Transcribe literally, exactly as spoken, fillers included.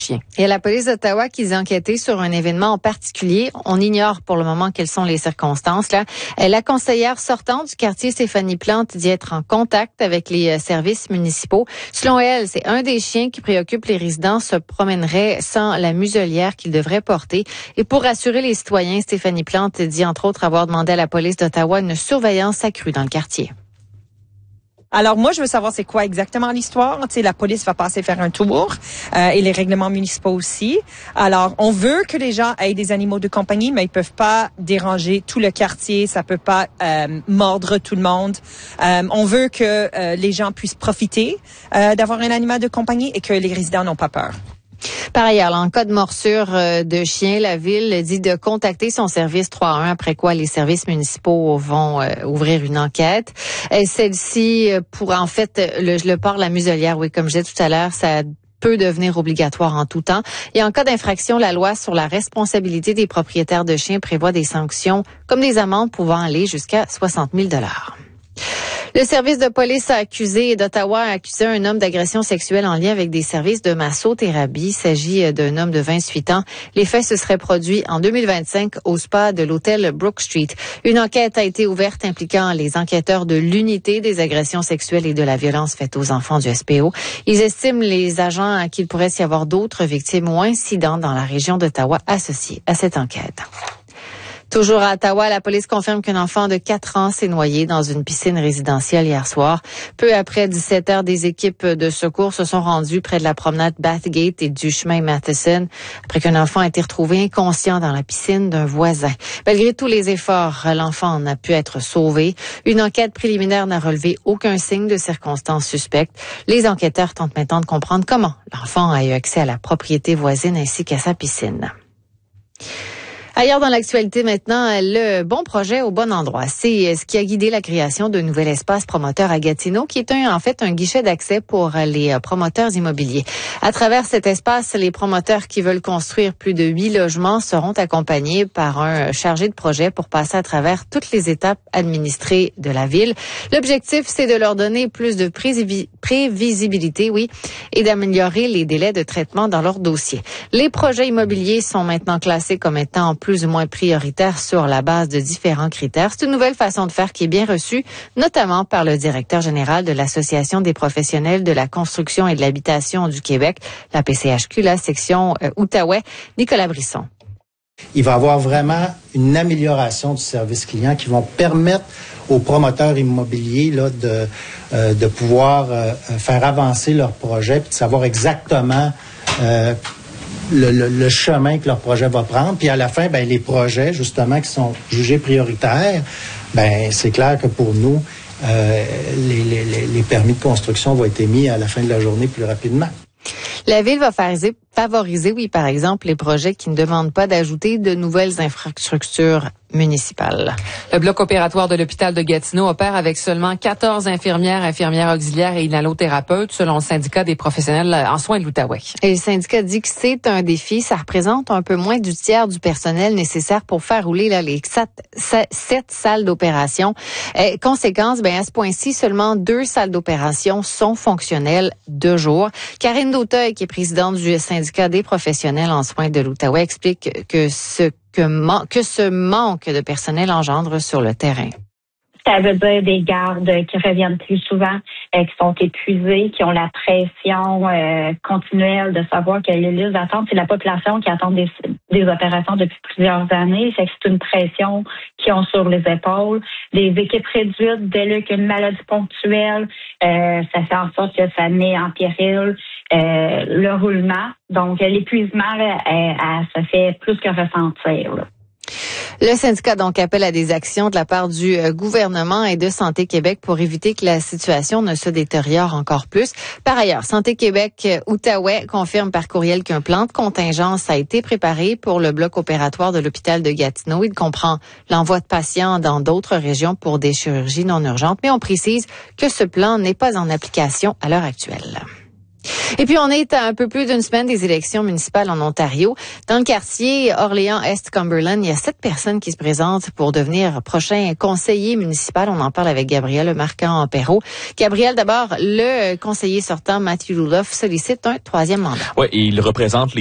Et à la police d'Ottawa qu'ils ont enquêté sur un événement en particulier. On ignore pour le moment quelles sont les circonstances. Là, la conseillère sortante du quartier, Stéphanie Plante, dit être en contact avec les services municipaux. Selon elle, c'est un des chiens qui préoccupe les résidents se promènerait sans la muselière qu'il devrait porter. Et pour rassurer les citoyens, Stéphanie Plante dit entre autres avoir demandé à la police d'Ottawa une surveillance accrue dans le quartier. Alors moi, je veux savoir c'est quoi exactement l'histoire. Tu sais, la police va passer faire un tour euh, et les règlements municipaux aussi. Alors, on veut que les gens aient des animaux de compagnie, mais ils peuvent pas déranger tout le quartier. Ça peut pas euh, mordre tout le monde. Euh, on veut que euh, les gens puissent profiter euh, d'avoir un animal de compagnie et que les résidents n'ont pas peur. Par ailleurs, en cas de morsure de chien, la ville dit de contacter son service trois un, après quoi les services municipaux vont euh, ouvrir une enquête. Et celle-ci, pour en fait, le, le port de la muselière, oui, comme je disais tout à l'heure, ça peut devenir obligatoire en tout temps. Et en cas d'infraction, la loi sur la responsabilité des propriétaires de chiens prévoit des sanctions comme des amendes pouvant aller jusqu'à soixante mille dollars. Le service de police a accusé d'Ottawa a accusé un homme d'agression sexuelle en lien avec des services de massothérapie. Il s'agit d'un homme de vingt-huit ans. Les faits se seraient produits en deux mille vingt-cinq au spa de l'hôtel Brook Street. Une enquête a été ouverte impliquant les enquêteurs de l'unité des agressions sexuelles et de la violence faite aux enfants du S P O. Ils estiment les agents qu'il pourrait y avoir d'autres victimes ou incidents dans la région d'Ottawa associés à cette enquête. Toujours à Ottawa, la police confirme qu'un enfant de quatre ans s'est noyé dans une piscine résidentielle hier soir. Peu après dix-sept heures, des équipes de secours se sont rendues près de la promenade Bathgate et du chemin Matheson après qu'un enfant a été retrouvé inconscient dans la piscine d'un voisin. Malgré tous les efforts, l'enfant n'a pu être sauvé. Une enquête préliminaire n'a relevé aucun signe de circonstances suspectes. Les enquêteurs tentent maintenant de comprendre comment l'enfant a eu accès à la propriété voisine ainsi qu'à sa piscine. Ailleurs dans l'actualité maintenant, le bon projet au bon endroit. C'est ce qui a guidé la création d'un nouvel espace promoteur à Gatineau, qui est un, en fait un guichet d'accès pour les promoteurs immobiliers. À travers cet espace, les promoteurs qui veulent construire plus de huit logements seront accompagnés par un chargé de projet pour passer à travers toutes les étapes administrées de la ville. L'objectif, c'est de leur donner plus de prévisibilité, oui, et d'améliorer les délais de traitement dans leur dossier. Les projets immobiliers sont maintenant classés comme étant plus ou moins prioritaire sur la base de différents critères. C'est une nouvelle façon de faire qui est bien reçue, notamment par le directeur général de l'Association des professionnels de la construction et de l'habitation du Québec, la P C H Q, la section euh, Outaouais, Nicolas Brisson. Il va y avoir vraiment une amélioration du service client qui vont permettre aux promoteurs immobiliers là, de, euh, de pouvoir euh, faire avancer leur projet et de savoir exactement euh, Le, le, le chemin que leur projet va prendre. Puis à la fin, ben les projets, justement, qui sont jugés prioritaires, ben c'est clair que pour nous, euh, les, les, les permis de construction vont être émis à la fin de la journée plus rapidement. La Ville va favoriser, favoriser, oui, par exemple, les projets qui ne demandent pas d'ajouter de nouvelles infrastructures municipales. Le bloc opératoire de l'hôpital de Gatineau opère avec seulement quatorze infirmières, infirmières auxiliaires et inhalothérapeutes, selon le syndicat des professionnels en soins de l'Outaouais. Et le syndicat dit que c'est un défi. Ça représente un peu moins du tiers du personnel nécessaire pour faire rouler là, les sept, sept salles d'opération. Et, conséquence, ben, à ce point-ci, seulement deux salles d'opération sont fonctionnelles de jour. Karine Dauteuil, qui est présidente du syndicat des professionnels en soins de l'Outaouais, explique que ce que, man- que ce manque de personnel engendre sur le terrain. Ça veut dire des gardes qui reviennent plus souvent, euh, qui sont épuisés, qui ont la pression euh, continuelle de savoir quelle est liste d'attente. C'est la population qui attend des, des opérations depuis plusieurs années. Fait que c'est une pression qu'ils ont sur les épaules. Des équipes réduites, dès lors qu'une maladie ponctuelle, euh, ça fait en sorte que ça met en péril euh, le roulement. Donc, l'épuisement, là, euh, euh, ça fait plus que ressentir, là. Le syndicat donc appelle à des actions de la part du gouvernement et de Santé Québec pour éviter que la situation ne se détériore encore plus. Par ailleurs, Santé Québec Outaouais confirme par courriel qu'un plan de contingence a été préparé pour le bloc opératoire de l'hôpital de Gatineau. Il comprend l'envoi de patients dans d'autres régions pour des chirurgies non urgentes, mais on précise que ce plan n'est pas en application à l'heure actuelle. Et puis, on est à un peu plus d'une semaine des élections municipales en Ontario. Dans le quartier Orléans-Est-Cumberland, il y a sept personnes qui se présentent pour devenir prochain conseiller municipal. On en parle avec Gabriel Marquand-Perrault. Gabriel, d'abord, le conseiller sortant, Matthew Luloff, sollicite un troisième mandat. Oui, il représente les